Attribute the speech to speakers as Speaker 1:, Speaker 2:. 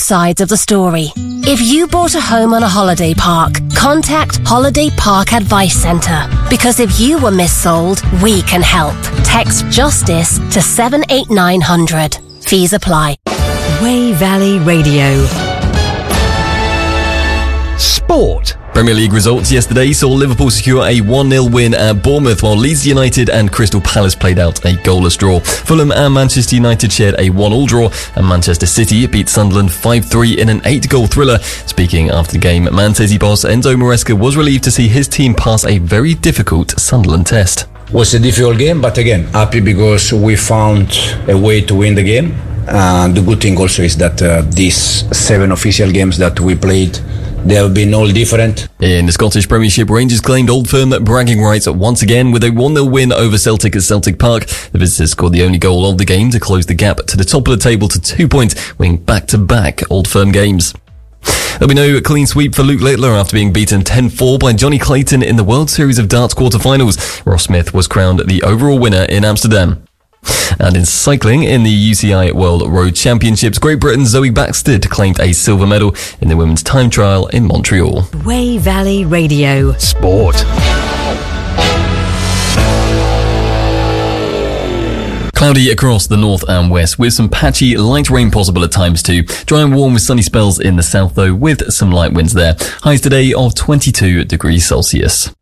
Speaker 1: sides of the story. If you bought a home on a holiday park, contact Holiday Park Advice Centre. Because if you were missold, we can help. Text JUSTICE to 78900. Fees apply.
Speaker 2: Wey Valley Radio.
Speaker 3: Sport.
Speaker 4: Premier League results yesterday saw Liverpool secure a 1-0 win at Bournemouth, while Leeds United and Crystal Palace played out a goalless draw. Fulham and Manchester United shared a 1-1 draw, and Manchester City beat Sunderland 5-3 in an 8-goal thriller. Speaking after the game, Man City boss Enzo Maresca was relieved to see his team pass a very difficult Sunderland test.
Speaker 5: It was a difficult game, but again, happy because we found a way to win the game. And the good thing also is that these 7 official games that we played, they have been all different.
Speaker 4: In the Scottish Premiership, Rangers claimed Old Firm bragging rights once again with a 1-0 win over Celtic at Celtic Park. The visitors scored the only goal of the game to close the gap to the top of the table to 2 points, winning back-to-back Old Firm games. There'll be no clean sweep for Luke Littler after being beaten 10-4 by Johnny Clayton in the World Series of Darts quarterfinals. Ross Smith was crowned the overall winner in Amsterdam. And in cycling, in the UCI World Road Championships, Great Britain's Zoe Baxted claimed a silver medal in the women's time trial in Montreal.
Speaker 2: Wey Valley Radio.
Speaker 3: Sport.
Speaker 4: Cloudy across the north and west, with some patchy light rain possible at times too. Dry and warm with sunny spells in the south though, with some light winds there. Highs today of 22 degrees Celsius.